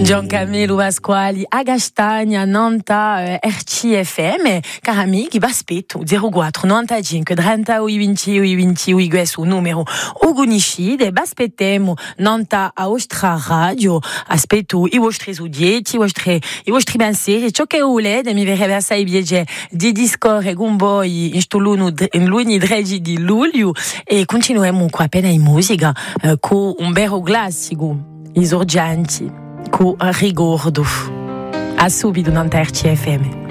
Giancamillo Pasquali a Castagna, Nanta, RCFM, cari amici, vi aspetto 04 95 30 20 20, questo numero uguniscide, vi aspettiamo Nanta a vostra radio, aspetto i vostri suggetti, i vostri pensieri, ciò che volete, mi verrebbe assai piacere di discorrere con voi in lunedì 13 di luglio e continuiamo qua appena in musica con un vero classico, i sorgenti. Con Rigordo. A subito na RCFM.